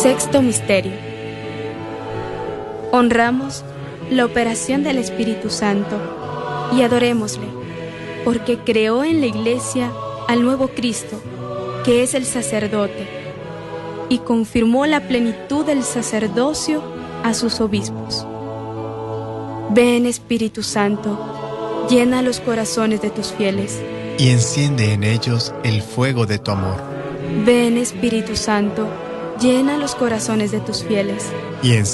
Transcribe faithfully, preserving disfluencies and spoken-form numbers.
Sexto misterio. Honramos la operación del Espíritu Santo y adorémosle, porque creó en la Iglesia al nuevo Cristo, que es el sacerdote, y confirmó la plenitud del sacerdocio a sus obispos. Ven, Espíritu Santo, llena los corazones de tus fieles y enciende en ellos el fuego de tu amor. Ven, Espíritu Santo, llena los corazones de tus fieles y